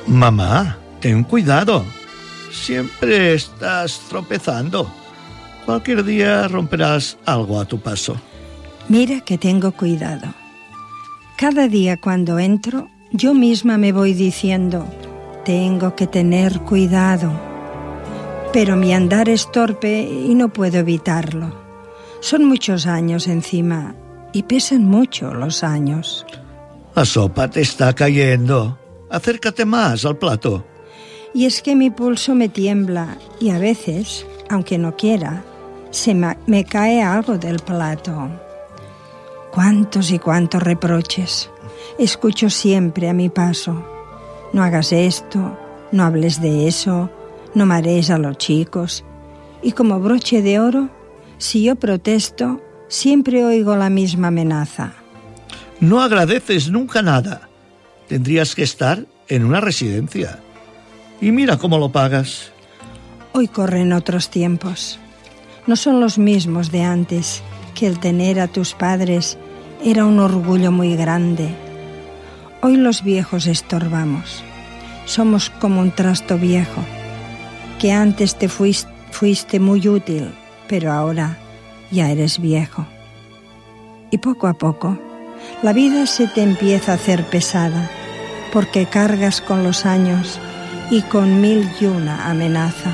Mamá, ten cuidado. Siempre estás tropezando. Cualquier día romperás algo a tu paso. Mira que tengo cuidado. Cada día cuando entro, yo misma me voy diciendo, tengo que tener cuidado. Pero mi andar es torpe y no puedo evitarlo. Son muchos años encima y pesan mucho los años. La sopa te está cayendo. Acércate más al plato. Y es que mi pulso me tiembla y a veces, aunque no quiera, me cae algo del plato. Cuántos y cuántos reproches. Escucho siempre a mi paso. No hagas esto, no hables de eso, no marees a los chicos. Y como broche de oro, si yo protesto, siempre oigo la misma amenaza. No agradeces nunca nada. Tendrías que estar en una residencia. Y mira cómo lo pagas. Hoy corren otros tiempos. No son los mismos de antes, que el tener a tus padres era un orgullo muy grande. Hoy los viejos estorbamos. Somos como un trasto viejo, que antes te fuiste muy útil, pero ahora ya eres viejo. Y poco a poco, la vida se te empieza a hacer pesada, porque cargas con los años y con 1001 amenaza.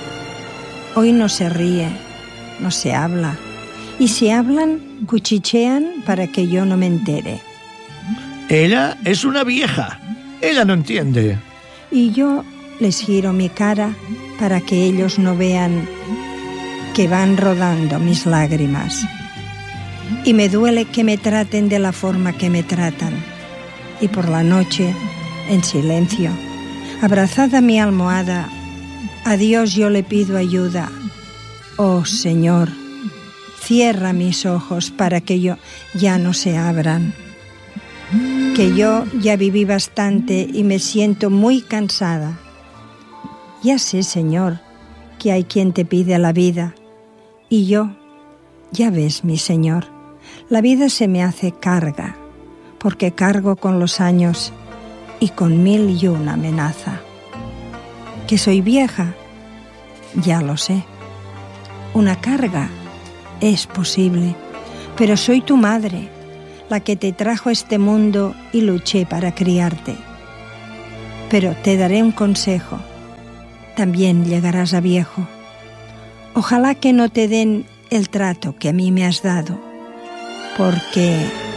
Hoy no se ríe, no se habla, y si hablan, cuchichean para que yo no me entere. Ella es una vieja, ella no entiende. Y yo les giro mi cara para que ellos no vean que van rodando mis lágrimas. Y me duele que me traten de la forma que me tratan. Y por la noche, en silencio, abrazada a mi almohada, a Dios yo le pido ayuda. Oh Señor, cierra mis ojos para que ya no se abran. Que yo ya viví bastante y me siento muy cansada. Ya sé, Señor, que hay quien te pide la vida. Y yo, ya ves, mi Señor, la vida se me hace carga, porque cargo con los años y con 1001 amenaza. Que soy vieja, ya lo sé. Una carga es posible, pero soy tu madre, la que te trajo a este mundo y luché para criarte. Pero te daré un consejo, también llegarás a viejo. Ojalá que no te den el trato que a mí me has dado, porque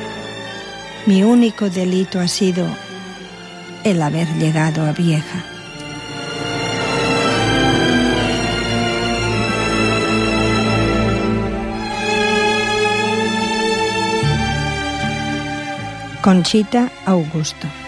mi único delito ha sido el haber llegado a vieja. Conchita Augusto.